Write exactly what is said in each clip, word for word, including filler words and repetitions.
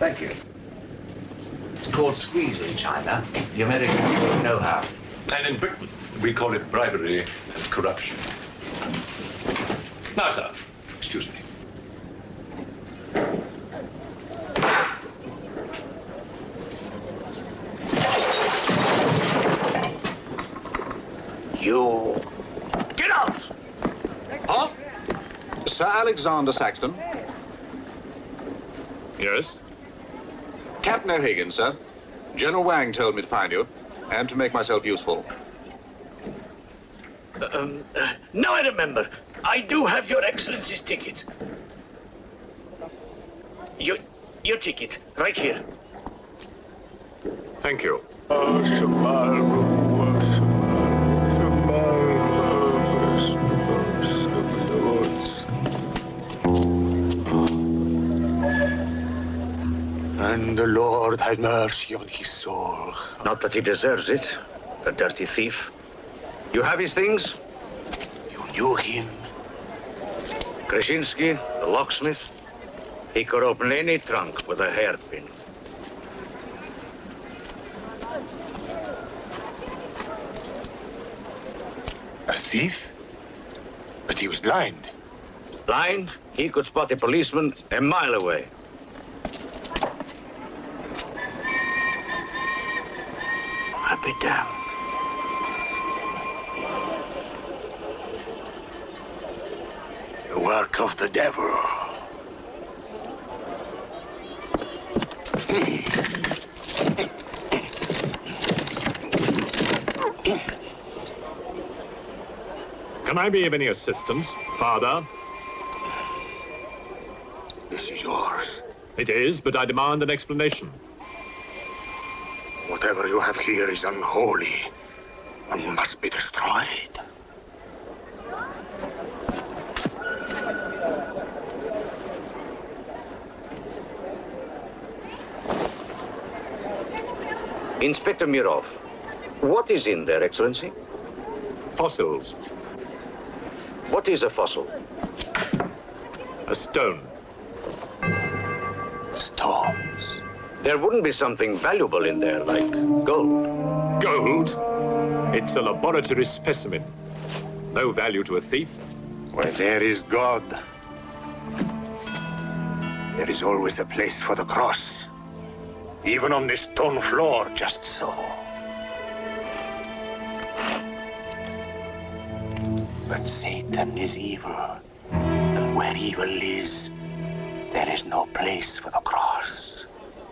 Thank you. It's called squeeze in China. The American people know how. And in Britain, we call it bribery and corruption. Now, sir, excuse me. You... Get out! Huh? Sir Alexander Saxton? Yes? Captain O'Hagan, sir. General Wang told me to find you, and to make myself useful. Um, uh, now I remember. I do have your Excellency's ticket. Your, your ticket, right here. Thank you. And the Lord have mercy on his soul. Not that he deserves it, the dirty thief. You have his things? You knew him? Krasinski, the locksmith, he could open any trunk with a hairpin. A thief? But he was blind. Blind, he could spot a policeman a mile away. I'll be damned. The work of the devil. Can I be of any assistance, Father? This is yours. It is, but I demand an explanation. Whatever you have here is unholy and must be destroyed. Inspector Mirov, what is in there, Excellency? Fossils. What is a fossil? A stone. Stones. There wouldn't be something valuable in there, like gold. Gold? It's a laboratory specimen. No value to a thief. Where there is God, there is always a place for the cross. Even on this stone floor, just so. But Satan is evil. And where evil is, there is no place for the cross.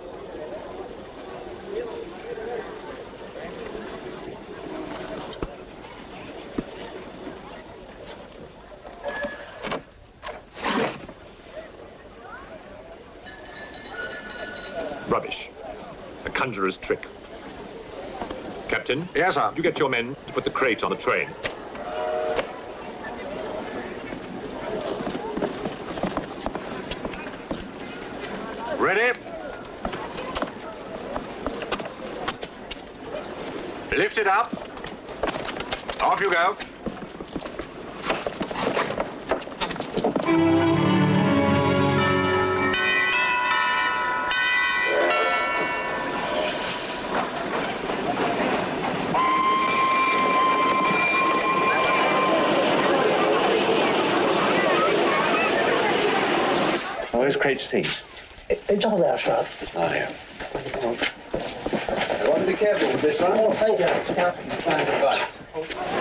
Rubbish. A conjurer's trick. Captain? Yes, sir. You get your men to put the crate on the train. Ready? Lift it up. Off you go. Where's crate C? It's all there, sir. Oh, yeah. I want to be careful with this one. Oh, thank you. It's Captain.